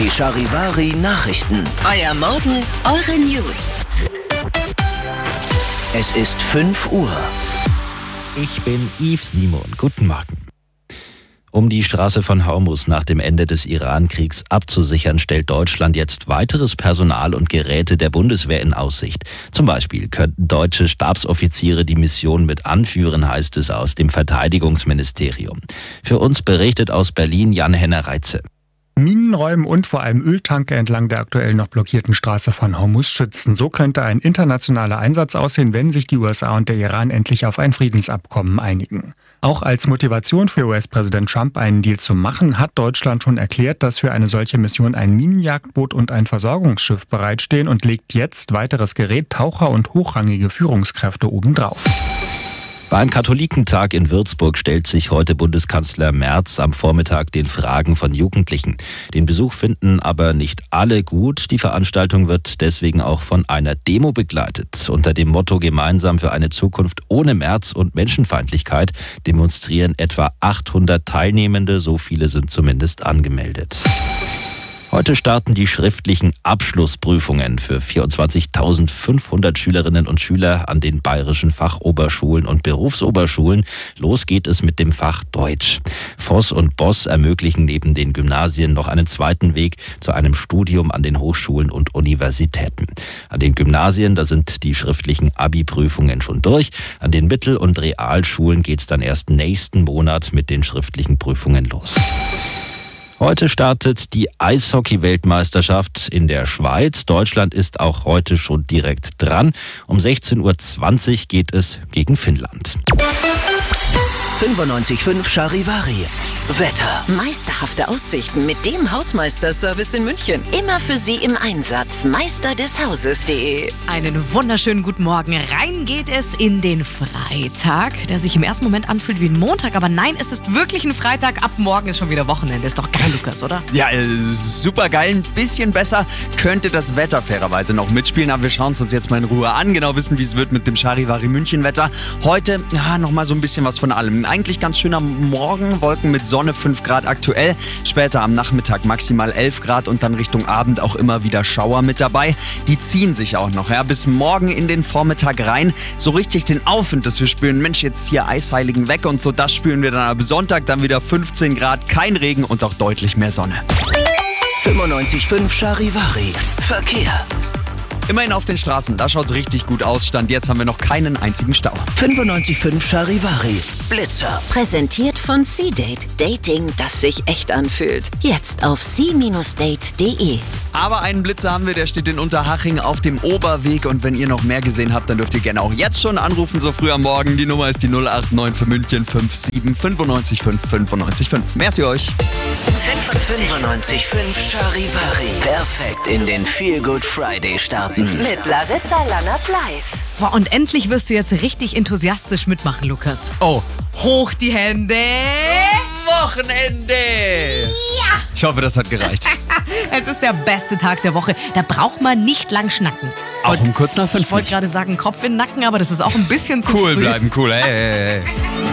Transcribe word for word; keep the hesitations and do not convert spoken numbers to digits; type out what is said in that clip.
Die Charivari Nachrichten. Euer Morgen, eure News. Es ist fünf Uhr. Ich bin Yves Simon. Guten Morgen. Um die Straße von Hormuz nach dem Ende des Iran-Kriegs abzusichern, stellt Deutschland jetzt weiteres Personal und Geräte der Bundeswehr in Aussicht. Zum Beispiel könnten deutsche Stabsoffiziere die Mission mit anführen, heißt es aus dem Verteidigungsministerium. Für uns berichtet aus Berlin Jan-Henner Reitze. Minenräumen und vor allem Öltanker entlang der aktuell noch blockierten Straße von Hormuz schützen. So könnte ein internationaler Einsatz aussehen, wenn sich die U S A und der Iran endlich auf ein Friedensabkommen einigen. Auch als Motivation für U S-Präsident Trump, einen Deal zu machen, hat Deutschland schon erklärt, dass für eine solche Mission ein Minenjagdboot und ein Versorgungsschiff bereitstehen und legt jetzt weiteres Gerät, Taucher und hochrangige Führungskräfte obendrauf. Beim Katholikentag in Würzburg stellt sich heute Bundeskanzler Merz am Vormittag den Fragen von Jugendlichen. Den Besuch finden aber nicht alle gut. Die Veranstaltung wird deswegen auch von einer Demo begleitet. Unter dem Motto Gemeinsam für eine Zukunft ohne Merz und Menschenfeindlichkeit demonstrieren etwa achthundert Teilnehmende. So viele sind zumindest angemeldet. Heute starten die schriftlichen Abschlussprüfungen für vierundzwanzigtausendfünfhundert Schülerinnen und Schüler an den bayerischen Fachoberschulen und Berufsoberschulen. Los geht es mit dem Fach Deutsch. Voss und Boss ermöglichen neben den Gymnasien noch einen zweiten Weg zu einem Studium an den Hochschulen und Universitäten. An den Gymnasien, da sind die schriftlichen Abi-Prüfungen schon durch. An den Mittel- und Realschulen geht es dann erst nächsten Monat mit den schriftlichen Prüfungen los. Heute startet die Eishockey-Weltmeisterschaft in der Schweiz. Deutschland ist auch heute schon direkt dran. Um sechzehn Uhr zwanzig geht es gegen Finnland. fünfundneunzig Komma fünf Charivari. Wetter. Meisterhafte Aussichten mit dem Hausmeister-Service in München. Immer für Sie im Einsatz. meister des hauses punkt de. Einen wunderschönen guten Morgen. Rein geht es in den Freitag, der sich im ersten Moment anfühlt wie ein Montag. Aber nein, es ist wirklich ein Freitag. Ab morgen ist schon wieder Wochenende. Ist doch geil, Lukas, oder? Ja, äh, super geil. Ein bisschen besser könnte das Wetter fairerweise noch mitspielen. Aber wir schauen es uns jetzt mal in Ruhe an. Genau wissen, wie es wird mit dem Charivari München Wetter. Heute ja, nochmal so ein bisschen was von allem. Eigentlich ganz schöner Morgen. Wolken mit Sonne, fünf Grad aktuell. Später am Nachmittag maximal elf Grad und dann Richtung Abend auch immer wieder Schauer mit dabei. Die ziehen sich auch noch, ja, bis morgen in den Vormittag rein. So richtig den Aufwind, dass wir spüren, Mensch, jetzt hier Eisheiligen weg und so, das spüren wir dann ab Sonntag, dann wieder fünfzehn Grad, kein Regen und auch deutlich mehr Sonne. fünfundneunzig Komma fünf Charivari. Verkehr. Immerhin auf den Straßen, da schaut es richtig gut aus. Stand jetzt haben wir noch keinen einzigen Stau. fünfundneunzig Komma fünf Charivari. Blitzer. Präsentiert von C-Date. Dating, das sich echt anfühlt. Jetzt auf c Bindestrich date punkt de. Aber einen Blitzer haben wir, der steht in Unterhaching auf dem Oberweg. Und wenn ihr noch mehr gesehen habt, dann dürft ihr gerne auch jetzt schon anrufen, so früh am Morgen. Die Nummer ist die null acht neun für München fünf sieben fünfundneunzig fünf fünfundneunzig fünf. Merci euch. fünfundneunzig Komma fünf Charivari. Perfekt in den Feel Good Friday starten. Mit Larissa Lannert live. Boah, und endlich wirst du jetzt richtig enthusiastisch mitmachen, Lukas. Oh, Hoch die Hände. Wochenende! Ja! Ich hoffe, das hat gereicht. Es ist der beste Tag der Woche. Da braucht man nicht lang schnacken. Auch um kurz nach fünf. Ich wollte gerade sagen, Kopf in den Nacken, aber das ist auch ein bisschen zu Cool früh. bleiben, cool. Hey, hey, hey.